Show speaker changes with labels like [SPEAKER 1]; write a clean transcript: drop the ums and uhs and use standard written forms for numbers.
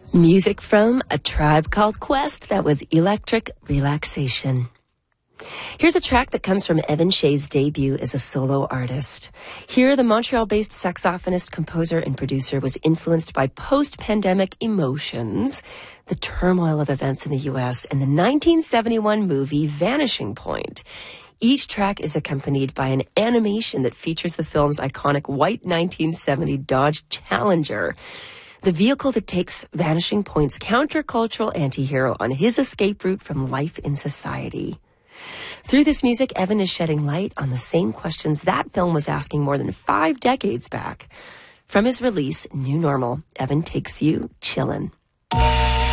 [SPEAKER 1] Music from A Tribe Called Quest. That was Electric Relaxation. Here's a track that comes from Evan Shea's debut as a solo artist. Here, the Montreal-based saxophonist, composer, and producer was influenced by post-pandemic emotions, the turmoil of events in the U.S., and the 1971 movie Vanishing Point. Each track is accompanied by an animation that features the film's iconic white 1970 Dodge Challenger, the vehicle that takes Vanishing Point's countercultural antihero on his escape route from life in society. Through this music, Evan is shedding light on the same questions that film was asking more than 5 decades back. From his release, New Normal, Evan takes you chillin'.